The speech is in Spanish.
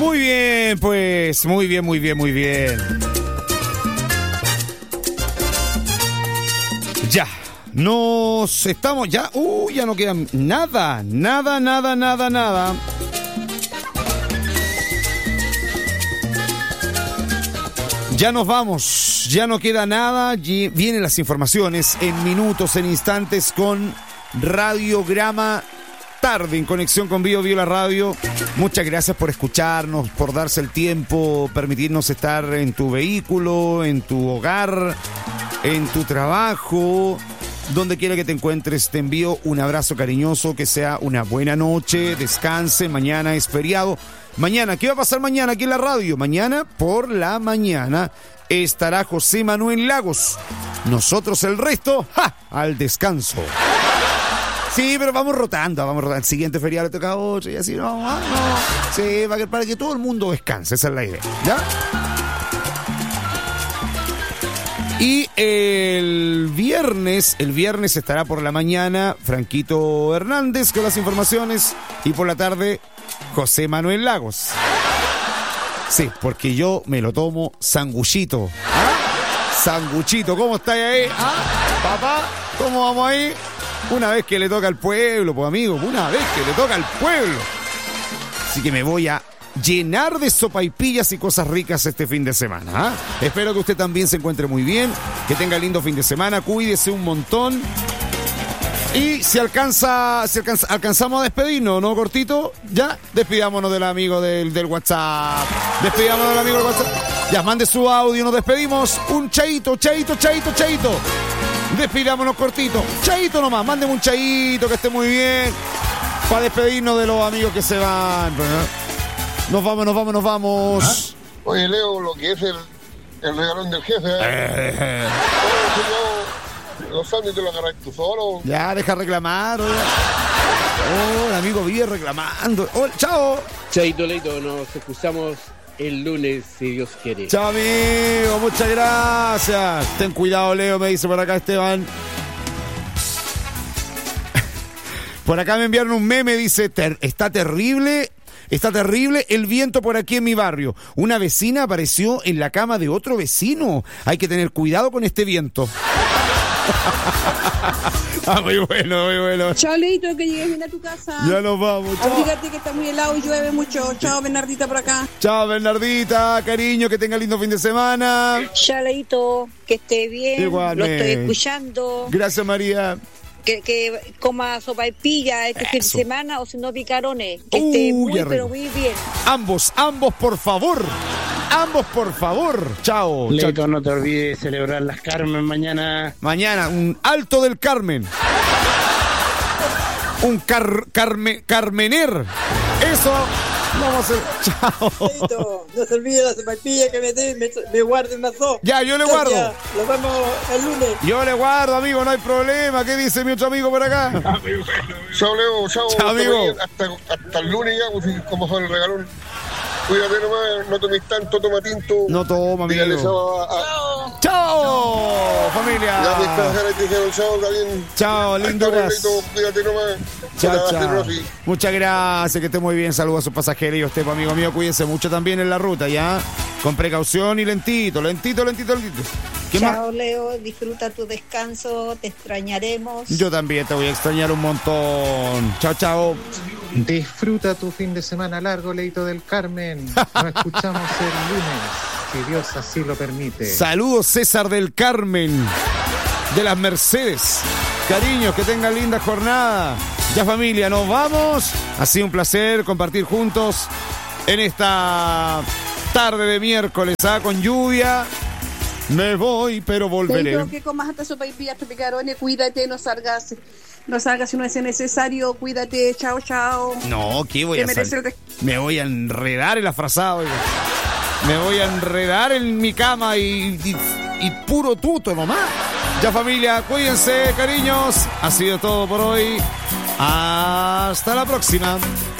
Muy bien, pues, muy bien. Ya, nos estamos, ya no queda nada. Ya nos vamos, ya no queda nada, vienen las informaciones en minutos, en instantes con Radiograma Tarde en conexión con Bio La Radio. Muchas gracias por escucharnos, por darse el tiempo, permitirnos estar en tu vehículo, en tu hogar, en tu trabajo, donde quiera que te encuentres. Te envío un abrazo cariñoso, que sea una buena noche, descanse, mañana es feriado. Mañana, ¿qué va a pasar mañana aquí en la radio? Mañana por la mañana estará José Manuel Lagos. Nosotros el resto, al descanso. Sí, pero vamos rotando. El siguiente feriado le toca a otro y así, no. Sí, para que todo el mundo descanse, esa es la idea, ¿ya? Y el viernes estará por la mañana Franquito Hernández con las informaciones y por la tarde José Manuel Lagos. Sí, porque yo me lo tomo sanguchito. Sanguchito, ¿cómo estáis ahí? Papá, ¿cómo vamos ahí? Una vez que le toca al pueblo, pues amigo, una vez que le toca al pueblo. Así que me voy a llenar de sopaipillas y cosas ricas este fin de semana. Espero que usted también se encuentre muy bien, que tenga lindo fin de semana, cuídese un montón. Y si alcanzamos a despedirnos, ¿no, cortito? Ya, despidámonos del amigo del WhatsApp. Despidámonos del amigo del WhatsApp. Ya, mande su audio, nos despedimos. Un chaito. Despidámonos cortito. Chaito nomás, mándeme un chaito, que esté muy bien. Para despedirnos de los amigos que se van. Nos vamos. Oye, Leo, lo que es el regalón del jefe. Los sándwiches te lo agarras tú solo. Ya, deja reclamar. El amigo vive reclamando. Chao. Chaito, Leito, nos escuchamos el lunes, si Dios quiere. Chao, amigo, muchas gracias. Ten cuidado, Leo, me dice por acá Esteban. Por acá me enviaron un meme, dice, está terrible el viento por aquí en mi barrio. Una vecina apareció en la cama de otro vecino. Hay que tener cuidado con este viento. Muy bueno. Chao, Leito, que llegues bien a tu casa. Ya nos vamos, chao. Fíjate que está muy helado y llueve mucho. Chao, Bernardita, por acá. Chao, Bernardita, cariño, que tenga lindo fin de semana. Chao, Leito, que esté bien. Igualmente. Lo estoy escuchando. Gracias, María. Que coma sopaipilla este fin de semana, o si no, picarones. Que esté pero muy bien. Ambos, por favor. Chao. Leito, no te olvides celebrar las Carmen mañana. Mañana, un alto del Carmen. Un Carmener. Eso. Vamos a hacer. Chao. Leito, no se olvide la sopaipilla que me guarde una sopa. Ya, yo le guardo. Ya, nos vemos el lunes. Yo le guardo, amigo, no hay problema. ¿Qué dice mi otro amigo por acá? Chao, Leo, chao. Amigo. Hasta el lunes ya, pues, como fue el regalón. Cuídate nomás, no tomes tanto, toma tinto. No toma, amigo. Chao, familia. Ya, te dijeron chao, está bien. Chao, linduras. Cuídate nomás. Chao. Muchas gracias, que esté muy bien. Saludos a sus pasajeros y a usted, amigo mío. Cuídense mucho también en la ruta, ¿ya? Con precaución y lentito. Chao, más? Leo, disfruta tu descanso, te extrañaremos. Yo también te voy a extrañar un montón. Chao. Disfruta tu fin de semana largo, Leito del Carmen. Nos escuchamos el lunes, si Dios así lo permite. Saludos, César del Carmen, de las Mercedes. Cariños, que tengan linda jornada. Ya, familia, nos vamos. Ha sido un placer compartir juntos en esta tarde de miércoles, con lluvia. Me voy, pero volveré. Tengo que comas hasta sopaipillas, hasta picarones. Cuídate, no salgas si no es necesario. Cuídate, chao. No, ¿qué voy a hacer? Me voy a enredar en la frazada. Me voy a enredar en mi cama y puro tuto nomás. Ya, familia, cuídense, cariños. Ha sido todo por hoy. Hasta la próxima.